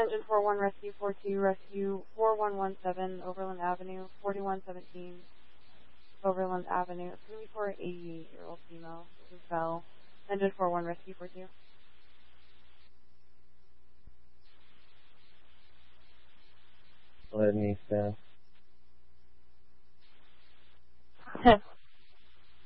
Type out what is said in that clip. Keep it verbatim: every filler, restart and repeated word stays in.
Engine four one, Rescue four two, Rescue four one one seven, Overland Avenue, forty-one seventeen, Overland Avenue. It's going to be for an eighty-eight-year-old female who fell. Engine four one, Rescue four two. Let me stand.